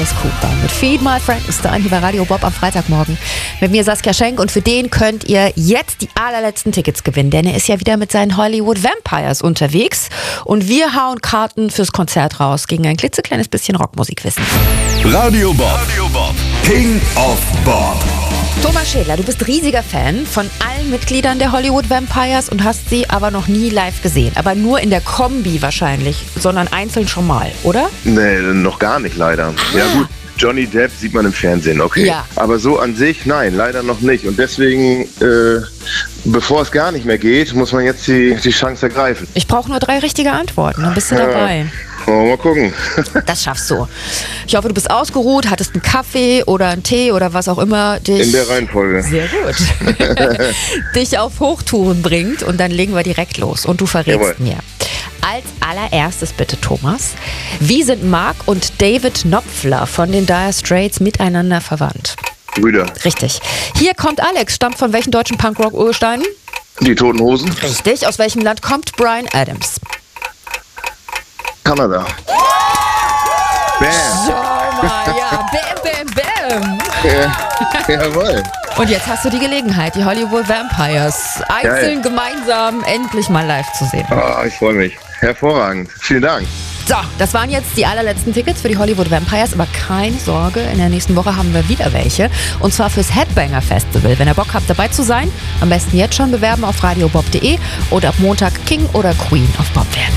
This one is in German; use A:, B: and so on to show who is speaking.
A: Alice Cooper mit Feed My Frankenstein hier bei Radio Bob am Freitagmorgen. Mit mir Saskia Schenk und für den könnt ihr jetzt die allerletzten Tickets gewinnen, denn er ist ja wieder mit seinen Hollywood Vampires unterwegs und wir hauen Karten fürs Konzert raus gegen ein klitzekleines bisschen Rockmusikwissen.
B: Radio Bob, King of Bob.
A: Thomas Schädler, du bist riesiger Fan von allen Mitgliedern der Hollywood Vampires und hast sie aber noch nie live gesehen. Aber nur in der Kombi wahrscheinlich, sondern einzeln schon mal, oder?
C: Nee, noch gar nicht leider. Ja gut, Johnny Depp sieht man im Fernsehen, okay.
A: Ja.
C: Aber so an sich, nein, leider noch nicht. Und deswegen, bevor es gar nicht mehr geht, muss man jetzt die Chance ergreifen.
A: Ich brauche nur 3 richtige Antworten, dann bist du dabei.
C: Mal gucken.
A: Das schaffst du. Ich hoffe, du bist ausgeruht, hattest einen Kaffee oder einen Tee oder was auch immer dich...
C: In der Reihenfolge.
A: Sehr gut. Dich auf Hochtouren bringt und dann legen wir direkt los. Und du verrätst mir. Als allererstes bitte, Thomas, wie sind Mark und David Knopfler von den Dire Straits miteinander verwandt?
C: Brüder.
A: Richtig. Hier kommt Alex, stammt von welchen deutschen Punkrock-Urgesteinen?
C: Die Toten Hosen.
A: Richtig. Aus welchem Land kommt Bryan Adams?
C: Kanada. Bam.
A: Schau mal, ja, bam, bam, bam.
C: Jawohl.
A: Und jetzt hast du die Gelegenheit, die Hollywood Vampires einzeln, gemeinsam, endlich mal live zu sehen.
C: Oh, ich freue mich. Hervorragend. Vielen Dank.
A: So, das waren jetzt die allerletzten Tickets für die Hollywood Vampires, aber keine Sorge, in der nächsten Woche haben wir wieder welche. Und zwar fürs Headbanger Festival. Wenn ihr Bock habt, dabei zu sein, am besten jetzt schon bewerben auf radiobob.de oder ab Montag King oder Queen auf Bob werden.